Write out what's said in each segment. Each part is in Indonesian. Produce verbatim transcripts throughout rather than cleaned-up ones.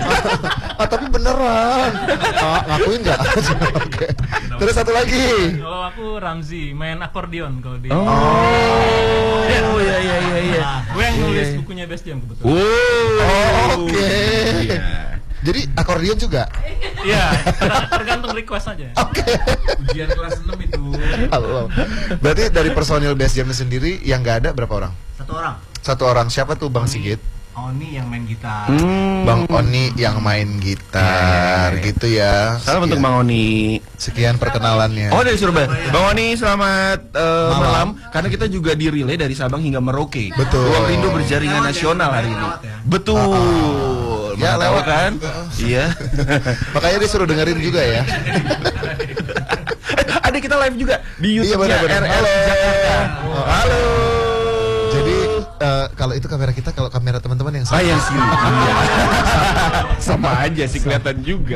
Ah, tapi beneran. Ah, ngakuin nggak? Oke. Terus satu lagi. Kalau aku Ramzi, main akordeon kalau di. Oh, oh ya ya ya ya. Gue yang nulis bukunya Best Jam kebetulan. Oh, oke. Iya. Jadi akordeon juga? Iya, tergantung request aja. Oke. Ujian kelas enam itu. Halo. Berarti dari personil Best Jam sendiri yang nggak ada berapa orang? Satu orang. Satu orang. Siapa tuh Bang Sigit? Oni yang main gitar. Hmm. Bang Oni yang main gitar, Ya, ya, ya. gitu ya. Salam untuk Sekian- Bang Oni. Sekian perkenalannya. Oh, dari Surabaya. Bang Oni, selamat eh, Malam. malam. Karena kita juga di relay dari Sabang hingga Merauke. Betul. Ruang Rindu berjaringan Lewat ya, nasional hari ini. lewat ya. Betul. Ya, Mana tahu lewat kan? Iya. Makanya disuruh dengerin juga ya. Eh, ada kita live juga di Iya, YouTube-nya benar-benar. R R Halo. Jakarta. Halo. Jadi eh, kalau itu kamera kita, kalau kamera teman-teman yang Ah, sama. yang sini. Iya. Sama aja sih kelihatan juga.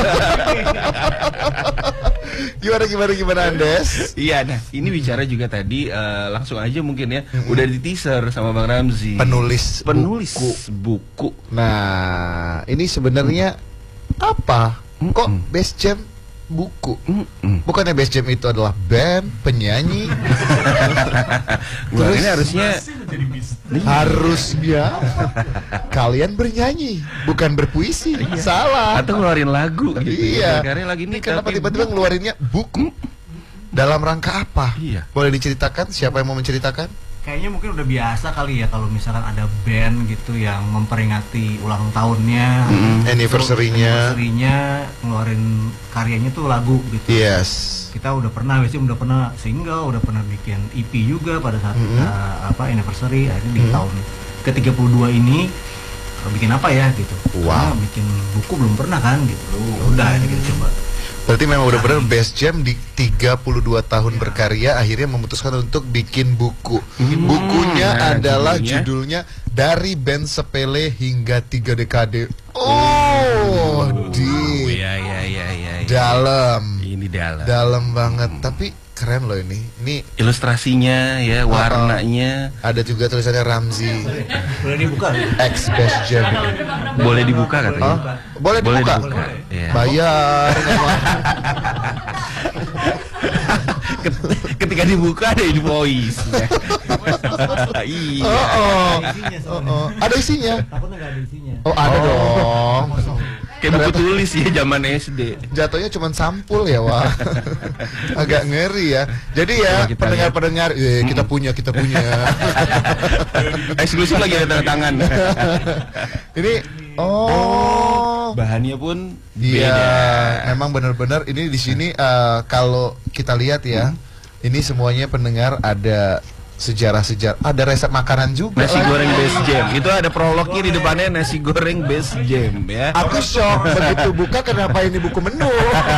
Gimana gimana gimana Andes? Iya, nah ini bicara juga tadi eh, langsung aja mungkin ya, udah di teaser sama Bang Ramzi. Penulis penulis buku. buku. Nah, ini sebenarnya apa? Kok Best Jam buku? Mm-mm. Bukannya Best Jam itu adalah band, penyanyi? Gua Terus- ini harusnya Harusnya kalian bernyanyi, bukan berpuisi. Salah. atau ngeluarin lagu gitu. Iya. Ya. Karena lagi ini Ini kenapa tapi tiba-tiba ngeluarinnya buku? Dalam rangka apa? Iya. Boleh diceritakan? Siapa yang mau menceritakan? Kayaknya mungkin udah biasa kali ya kalau misalkan ada band gitu yang memperingati ulang tahunnya, Anniversary-nya. anniversary-nya ngeluarin karyanya tuh lagu gitu. Yes. Kita udah pernah, biasanya udah pernah single, udah pernah bikin E P juga pada saat kita apa anniversary, akhirnya di tahun ke tiga puluh dua ini eh, bikin apa ya gitu. Wow. Karena bikin buku belum pernah kan gitu. Ya udah ini kita coba. Berarti memang udah benar Best Jam di tiga puluh dua tahun berkarya akhirnya memutuskan untuk bikin buku. Bukunya Nah, adalah judulnya? judulnya Dari Band Sepele Hingga Tiga Dekade. Oh, di iya iya iya iya. iya. dalam. Ini dalam. Dalam banget, tapi keren loh ini. Ini Ilustrasinya ya, warnanya ada juga tulisannya Ramzi Boleh dibuka? X Best Jam. boleh dibuka katanya. Oh, boleh Boleh dibuka. dibuka. Iya. Bayar. memang. Ketika dibuka ada invoice. Iya. Oh, oh. Ada isinya Oh, soalnya. oh. Ada isinya. Takutnya nggak ada isinya. Oh, ada dong. Kayak buku tulis ya zaman S D. Jatuhnya cuma sampul ya, wah. Agak ngeri ya. Jadi ya, Coba kita pendengar-pendengar, eh, kita punya, kita punya. Eksklusif lagi ada tanda tangan. Ini, oh, Bahannya pun iya, beda. memang benar-benar ini di sini eh, kalau kita lihat ya, ini semuanya pendengar ada sejarah-sejarah, ada resep makanan juga. Nasi lagi. goreng best jam. Itu ada prolognya di depannya nasi goreng best jam ya. Aku shock begitu buka, kenapa ini buku menu?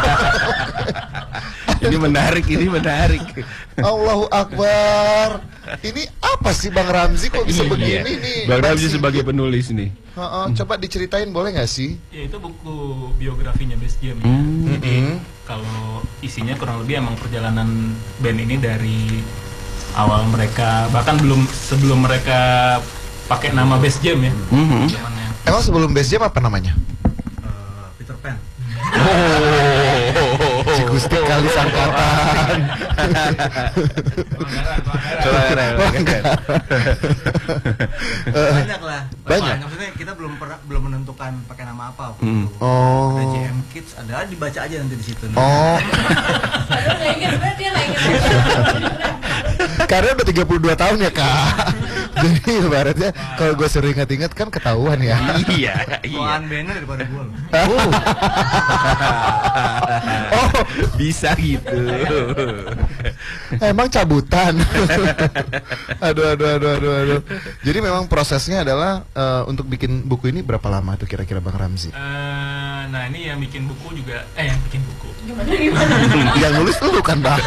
Ini menarik, ini menarik. Allahu Akbar. Ini apa sih Bang Ramzi kok bisa Iya. begini nih? Bang Ramzi Masih- sebagai penulis nih. Heeh, coba diceritain boleh nggak sih? Ya itu buku biografinya Best Jam. Ya. Hmm. Jadi kalau isinya kurang lebih emang perjalanan band ini dari awal mereka, bahkan belum sebelum mereka pakai nama Best Jam ya. Mhm. Zamannya. Emang sebelum Best Jam apa namanya? Eh, Peter Pan. Si Gusti kali sangkatan. Keren, keren. Banyak lah. Banyak? Maksudnya kita belum pernah belum menentukan pakai nama apa waktu Hmm. itu. Oh. Ada J M Kids, ada dibaca aja nanti di situ. Oh, Aduh, nggak inget, sebenarnya dia nggak inget. karena udah tiga puluh dua tahun ya kak. Jadi ibaratnya kalau gue sering ingat-ingat kan ketahuan ya. Iya, iya. Tuan bandnya daripada gue loh. Oh, Bisa gitu. emang cabutan. Aduh, aduh, aduh, aduh, aduh. Jadi memang prosesnya adalah eh, untuk bikin buku ini berapa lama tuh kira-kira Bang Ramzi? Eh, nah ini yang bikin buku juga, eh yang bikin buku. Gimana gimana? Yang nulis lu kan Bang?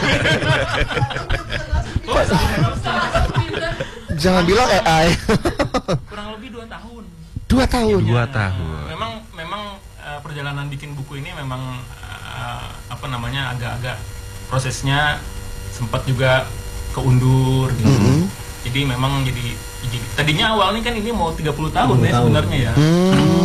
Jangan bilang A I. Kurang lebih dua tahun. Dua tahun. Dua Ya, tahun. Memang memang eh, perjalanan bikin buku ini memang eh, apa namanya agak-agak prosesnya sempat juga keundur gitu. Mhm. Jadi memang jadi, jadi tadinya awalnya kan ini mau tiga puluh tahun ya tahun. sebenarnya ya. Hmm.